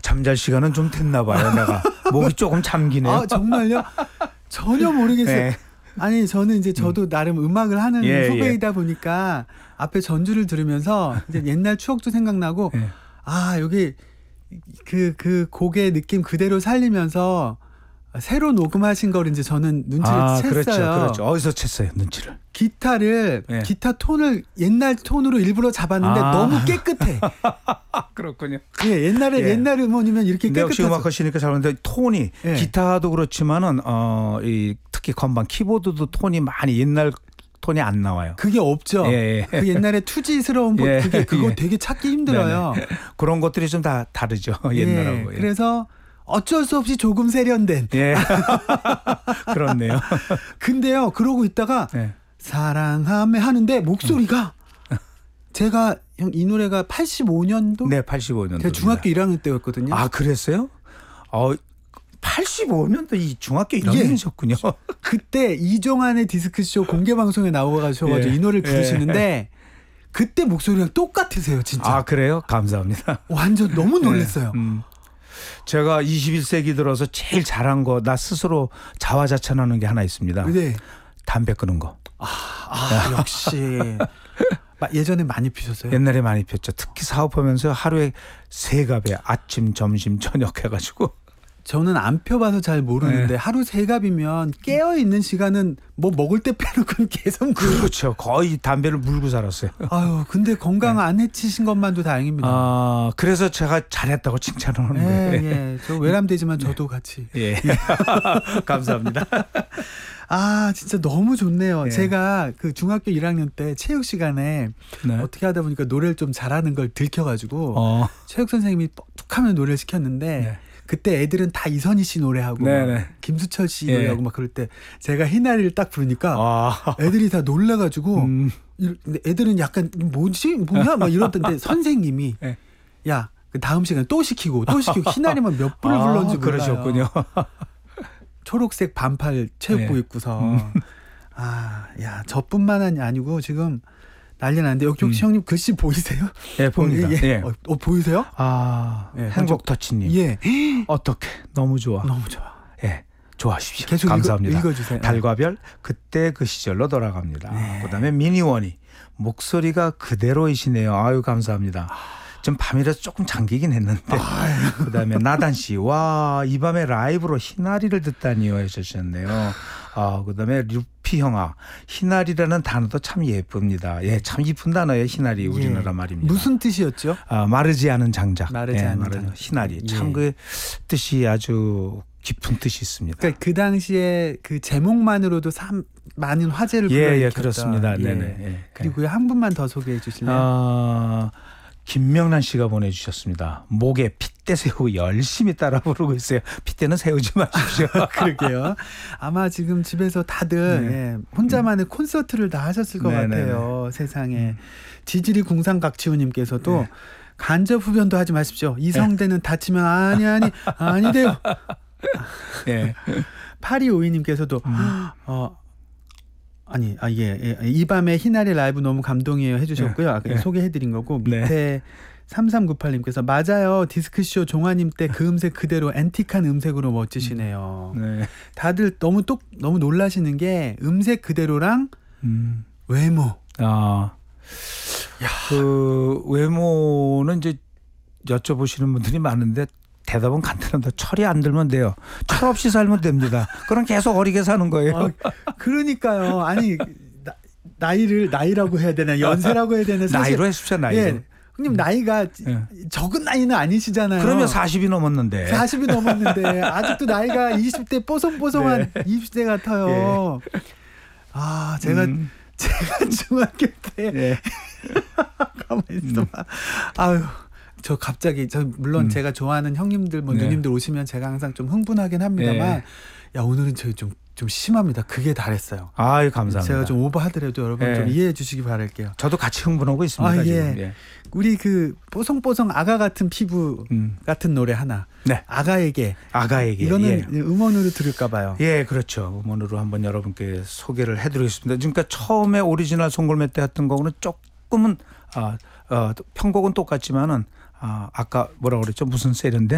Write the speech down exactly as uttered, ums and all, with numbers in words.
잠잘 시간은 좀 됐나 봐요. 내가 목이 조금 잠기네요. 아, 정말요? 전혀 모르겠어요. 네. 아니 저는 이제 저도 음. 나름 음악을 하는 예, 후배이다 예. 보니까 앞에 전주를 들으면서 이제 옛날 추억도 생각나고 예. 아 여기 그, 그 곡의 느낌 그대로 살리면서 새로 녹음하신 걸 이제 저는 눈치를 아, 챘어요. 그렇죠, 그렇죠. 어디서 챘어요, 눈치를? 기타를 예. 기타 톤을 옛날 톤으로 일부러 잡았는데 아. 너무 깨끗해. 그렇군요. 예, 옛날에 예. 옛날 음원이면 이렇게 깨끗해서. 역시 음악하시니까 잘 아는데 톤이 예. 기타도 그렇지만은 어, 이 특히 건반 키보드도 톤이 많이 옛날 톤이 안 나와요. 그게 없죠. 예, 예. 그 옛날에 투지스러운 예, 그게 그거 예. 되게 찾기 힘들어요. 네네. 그런 것들이 좀 다 다르죠. 옛날하고. 예, 그래서 어쩔 수 없이 조금 세련된. 예. 그렇네요. 근데요, 그러고 있다가 예. 사랑하며 하는데 목소리가 음. 제가 형 이 노래가 팔십오 년도? 네, 팔십오 년도. 제가 중학교 일 학년 때였거든요. 아, 그랬어요? 어, 팔십오 년도 이 중학교 일 학년이셨군요. 예. 그때 이종환의 디스크쇼 공개 방송에 나오셔가지고 예. 이 노래를 부르시는데 예. 그때 목소리랑 똑같으세요, 진짜. 아, 그래요? 감사합니다. 완전 너무 놀랐어요. 네. 음. 제가 이십일 세기 들어서 제일 잘한 거 나 스스로 자화자찬하는 게 하나 있습니다. 네. 담배 끊은 거. 아, 아 역시. 예전에 많이 피셨어요? 옛날에 많이 폈죠. 특히 사업하면서 하루에 세 갑에 아침, 점심, 저녁 해가지고. 저는 안 펴봐서 잘 모르는데 네. 하루 세 갑이면 깨어있는 시간은 뭐 먹을 때 빼놓고는 계속 그렇죠. 거의 담배를 물고 살았어요. 아유, 근데 건강 네. 안 해치신 것만도 다행입니다. 아, 그래서 제가 잘했다고 칭찬을 하는 거예요. 예, 예. 저 외람되지만 네. 저도 같이. 예. 감사합니다. 아, 진짜 너무 좋네요. 예. 제가 그 중학교 일 학년 때 체육 시간에 네. 어떻게 하다 보니까 노래를 좀 잘하는 걸 들켜가지고 어. 체육 선생님이 뻑뚝하면 노래를 시켰는데 네. 그때 애들은 다 이선희 씨 노래하고 막 김수철 씨 예. 노래하고 막 그럴 때 제가 희나리를 딱 부르니까 아. 애들이 다 놀라가지고 음. 애들은 약간 뭐지 뭐야 막 이러던데 선생님이 예. 야 그 다음 시간에 또 시키고 또 시키고 희나리만 몇 번을 아, 불렀는지 몰라요. 그러셨군요. 초록색 반팔 체육복 예. 입고서 음. 아, 야 저뿐만 아니고 지금 난리 났는데 여기 혹시 음. 형님 글씨 보이세요? 예, 봅니다. 예, 예. 예. 어, 어 보이세요? 아, 예, 행복 터치님. 예. 어떻게 너무 좋아. 너무 좋아. 예, 좋아하십시오. 계속 감사합니다. 읽어, 읽어주세요. 달과 별 그때 그 시절로 돌아갑니다. 네. 그다음에 미니원이 목소리가 그대로이시네요. 아유 감사합니다. 좀 밤이라서 조금 잠기긴 했는데. 그다음에 나단 씨, 와 이 밤에 라이브로 희나리를 듣다니요 해주셨네요. 아, 그다음에 류피 형아, 희나리라는 단어도 참 예쁩니다. 예, 참 이쁜 단어예요, 희나리 우리나라 예. 말입니다. 무슨 뜻이었죠? 아, 마르지 않은 장작. 마르지 예, 않은 마르, 장작. 희나리. 예. 참 그 뜻이 아주 깊은 뜻이 있습니다. 그러니까 그 당시에 그 제목만으로도 참 많은 화제를 불러일으켰다. 예, 예, 그렇습니다. 예. 네네. 예. 그리고 한 분만 더 소개해 주실래요? 아, 김명란 씨가 보내주셨습니다. 목에 핏대 세우고 열심히 따라 부르고 있어요. 핏대는 세우지 마십시오. 그러게요. 아마 지금 집에서 다들 네. 예, 혼자만의 음. 콘서트를 다 하셨을 것 네네네. 같아요. 세상에. 음. 지지리 궁상각치우님께서도 네. 간접 흡연도 하지 마십시오. 이성대는 네. 다치면 아니 아니 아니돼요. 네. 팔이오이님께서도 음. 어, 아니, 아, 예, 예. 이 밤에 희나리 라이브 너무 감동이에요 해주셨고요. 네. 아까 네. 소개해드린 거고 밑에 네. 삼삼구팔님께서 맞아요. 디스크쇼 종아님 때 그 음색 그대로 앤틱한 음색으로 멋지시네요. 네. 다들 너무 똑 너무 놀라시는 게 음색 그대로랑 음. 외모. 아, 야. 그 외모는 이제 여쭤보시는 분들이 많은데. 대답은 간단합니다. 철이 안 들면 돼요. 철 없이 살면 됩니다. 그럼 계속 어리게 사는 거예요. 아, 그러니까요. 아니 나, 나이를 나이라고 해야 되나 연세라고 해야 되나 사실, 나이로 해주십시오. 나이로. 예, 형님 나이가 예. 적은 나이는 아니시잖아요. 그러면 사십이 넘었는데. 사십이 넘었는데 아직도 나이가 이십 대 뽀송뽀송한 네. 이십 대 같아요. 네. 아 제가 음. 제가 중학교 때 네. 가만히 있어봐. 음. 아유. 저 갑자기 저 물론 음. 제가 좋아하는 형님들 뭐 네. 누님들 오시면 제가 항상 좀 흥분하긴 합니다만 네. 야 오늘은 저희 좀 좀 심합니다. 그게 달했어요. 아유 감사합니다. 제가 좀 오버하더라도 여러분 네. 좀 이해해 주시기 바랄게요. 저도 같이 흥분하고 있습니다. 아, 예. 지금. 예. 우리 그 뽀송뽀송 아가 같은 피부 음. 같은 노래 하나. 네. 아가에게. 아가에게. 이거는 예. 음원으로 들을까 봐요. 예, 그렇죠. 음원으로 한번 여러분께 소개를 해드리겠습니다. 그러니까 처음에 오리지널 송골매 때 했던 거는 조금은 아, 어, 편곡은 똑같지만은 아, 아까 뭐라 그랬죠? 무슨 세련된